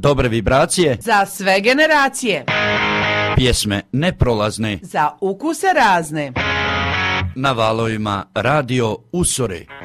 Dobre vibracije za sve generacije. Pjesme neprolazne za ukuse razne. Na valovima Radio Usore.